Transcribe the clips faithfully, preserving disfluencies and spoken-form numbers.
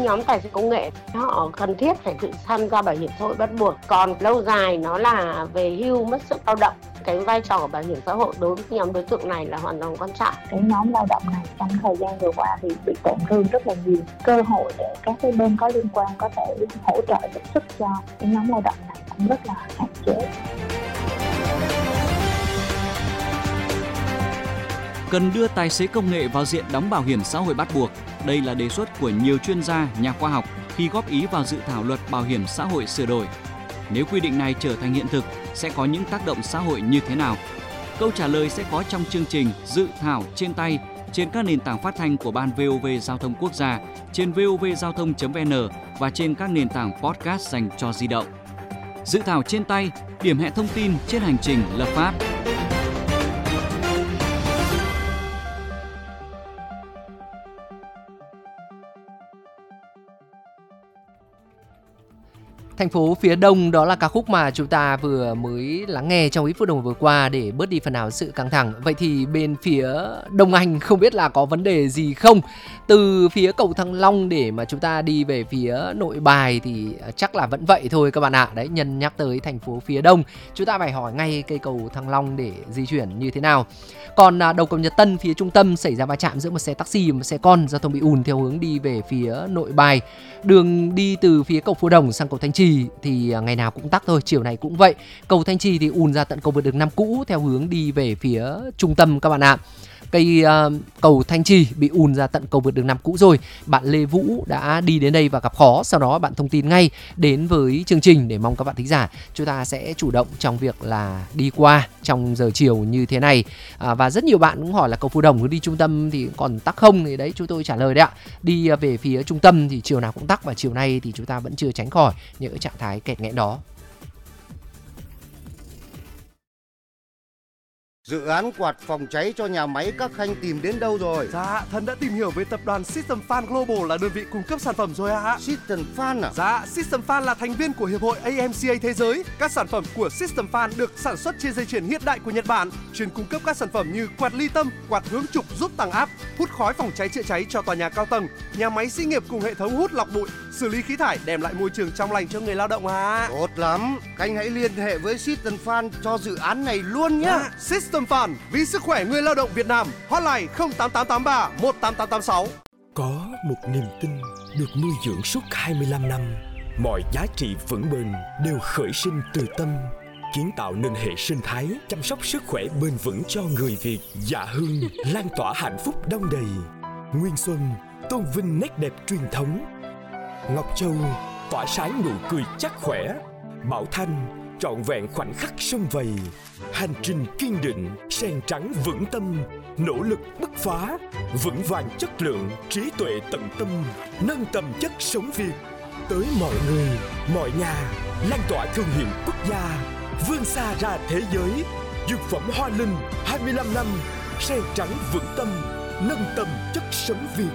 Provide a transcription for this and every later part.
nhóm tài xế công nghệ họ cần thiết phải tự tham gia bảo hiểm xã hội bắt buộc. Còn lâu dài nó là về hưu mất sức lao động. Cái vai trò của bảo hiểm xã hội đối với nhóm đối tượng này là hoàn toàn quan trọng. Cái nhóm lao động này trong thời gian vừa qua thì bị tổn thương rất là nhiều. Cơ hội để các cái bên có liên quan có thể hỗ trợ giúp sức cho cái nhóm lao động này cũng rất là hạn chế. Cần đưa tài xế công nghệ vào diện đóng bảo hiểm xã hội bắt buộc. Đây là đề xuất của nhiều chuyên gia, nhà khoa học khi góp ý vào dự thảo luật bảo hiểm xã hội sửa đổi. Nếu quy định này trở thành hiện thực, sẽ có những tác động xã hội như thế nào? Câu trả lời sẽ có trong chương trình Dự thảo trên tay trên các nền tảng phát thanh của Ban vê o vê Giao thông Quốc gia, trên vovgiao thông chấm vn và trên các nền tảng podcast dành cho di động. Dự thảo trên tay, điểm hẹn thông tin trên hành trình lập pháp. Thành phố phía Đông, đó là ca khúc mà chúng ta vừa mới lắng nghe trong ít phút đồng hồ vừa qua để bớt đi phần nào sự căng thẳng. Vậy thì bên phía Đông Anh không biết là có vấn đề gì không? Từ phía cầu Thăng Long để mà chúng ta đi về phía Nội Bài thì chắc là vẫn vậy thôi các bạn ạ. Đấy, nhân nhắc tới thành phố phía Đông, chúng ta phải hỏi ngay cây cầu Thăng Long để di chuyển như thế nào. Còn đầu cầu Nhật Tân phía trung tâm xảy ra va chạm giữa một xe taxi và một xe con, giao thông bị ùn theo hướng đi về phía Nội Bài. Đường đi từ phía cầu Phú Đồng sang cầu Thanh Trì thì ngày nào cũng tắc thôi, chiều này cũng vậy. Cầu Thanh Trì thì ùn ra tận cầu vượt đường Năm cũ theo hướng đi về phía trung tâm các bạn ạ. Cây uh, cầu Thanh Trì bị ùn ra tận cầu vượt đường Năm cũ rồi. Bạn Lê Vũ đã đi đến đây và gặp khó, sau đó bạn thông tin ngay đến với chương trình để mong các bạn thính giả chúng ta sẽ chủ động trong việc là đi qua trong giờ chiều như thế này. À, và rất nhiều bạn cũng hỏi là cầu Phú Đồng hướng đi trung tâm thì còn tắc không, thì đấy chúng tôi trả lời đấy ạ. Đi về phía trung tâm thì chiều nào cũng tắc, và chiều nay thì chúng ta vẫn chưa tránh khỏi những trạng thái kẹt nghẽn đó. Dự án quạt phòng cháy cho nhà máy các Khanh tìm đến đâu rồi? Dạ, Thần đã tìm hiểu về tập đoàn System Fan Global là đơn vị cung cấp sản phẩm rồi ạ. System Fan à? Dạ, System Fan là thành viên của Hiệp hội a em xê a Thế giới. Các sản phẩm của System Fan được sản xuất trên dây chuyền hiện đại của Nhật Bản, chuyên cung cấp các sản phẩm như quạt ly tâm, quạt hướng trục giúp tăng áp, hút khói phòng cháy chữa cháy cho tòa nhà cao tầng, nhà máy xí nghiệp cùng hệ thống hút lọc bụi, xử lý khí thải, đem lại môi trường trong lành cho người lao động ạ. Tốt lắm, Khanh hãy liên hệ với System Fan cho dự án này luôn nhé. Dạ, System Fan vì sức khỏe người lao động Việt Nam. Hotline không tám tám tám ba một tám tám tám sáu. Có một niềm tin được nuôi dưỡng suốt hai mươi lăm năm. Mọi giá trị vững bền đều khởi sinh từ tâm, kiến tạo nên hệ sinh thái chăm sóc sức khỏe bền vững cho người Việt. Dạ Hương lan tỏa hạnh phúc đong đầy. Nguyên Xuân tôn vinh nét đẹp truyền thống. Ngọc Châu tỏa sáng nụ cười chắc khỏe. Bảo Thanh trọn vẹn khoảnh khắc sum vầy. Hành trình kiên định, sen trắng vững tâm, nỗ lực bứt phá, vững vàng chất lượng, trí tuệ tận tâm, nâng tầm chất sống Việt tới mọi người, mọi nhà, lan tỏa thương hiệu quốc gia, vươn xa ra thế giới. Dược phẩm Hoa Linh hai mươi lăm năm, sen trắng vững tâm, nâng tầm chất sống Việt.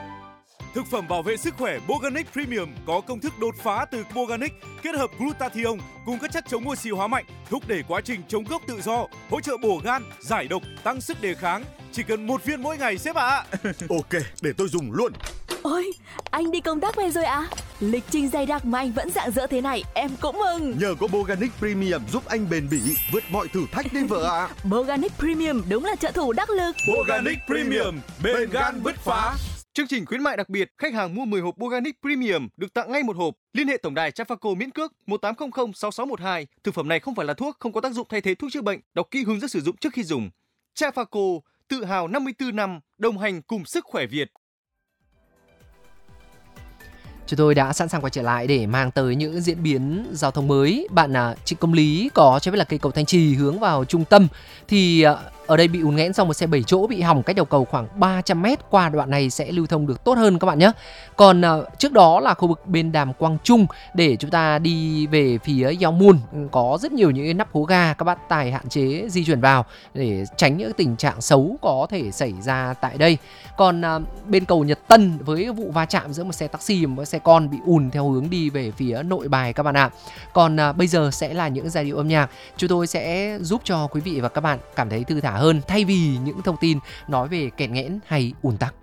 Thực phẩm bảo vệ sức khỏe Boganic Premium có công thức đột phá từ Boganic kết hợp glutathione cùng các chất chống oxy hóa mạnh, thúc đẩy quá trình chống gốc tự do, hỗ trợ bổ gan, giải độc, tăng sức đề kháng. Chỉ cần một viên mỗi ngày sếp ạ. À. Ok, để tôi dùng luôn. Ôi, anh đi công tác về rồi à? Lịch trình dày đặc mà anh vẫn rạng rỡ thế này, em cũng mừng. Nhờ có Boganic Premium giúp anh bền bỉ, vượt mọi thử thách đi vợ ạ. À. Boganic Premium đúng là trợ thủ đắc lực. Boganic Premium, bền gan bứt phá. Chương trình khuyến mại đặc biệt, khách hàng mua mười hộp Boganic Premium được tặng ngay một hộp. Liên hệ tổng đài Trafaco miễn cước một tám không không sáu sáu một hai. Thực phẩm này không phải là thuốc, không có tác dụng thay thế thuốc chữa bệnh. Đọc kỹ hướng dẫn sử dụng trước khi dùng. Trafaco, tự hào năm mươi tư năm đồng hành cùng sức khỏe Việt. Chúng tôi đã sẵn sàng quay trở lại để mang tới những diễn biến giao thông mới. Bạn à, Trịnh Công Lý có cho biết là cây cầu Thanh Trì hướng vào trung tâm thì à, ở đây bị ùn nghẽn do một xe bảy chỗ bị hỏng cách đầu cầu khoảng ba trăm mét. Qua đoạn này sẽ lưu thông được tốt hơn các bạn nhé. Còn à, trước đó là khu vực bên Đàm Quang Trung để chúng ta đi về phía Yau Mun có rất nhiều những nắp hố ga, các bác tài hạn chế di chuyển vào để tránh những tình trạng xấu có thể xảy ra tại đây. Còn à, bên cầu Nhật Tân với vụ va chạm giữa một xe taxi và một xe con bị ùn theo hướng đi về phía Nội Bài các bạn ạ. Còn à, bây giờ sẽ là những giai điệu âm nhạc, chúng tôi sẽ giúp cho quý vị và các bạn cảm thấy thư thả hơn thay vì những thông tin nói về kẹt nghẽn hay ùn tắc.